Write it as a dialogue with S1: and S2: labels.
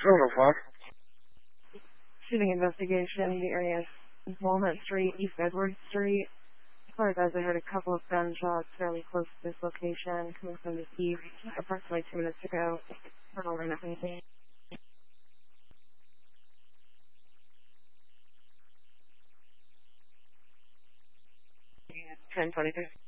S1: No far.
S2: Shooting investigation in the area is Walnut Street, East Edward Street. As far as I heard a couple of gunshots fairly close to this location coming from the east approximately 2 minutes ago. I don't remember anything. 10:23.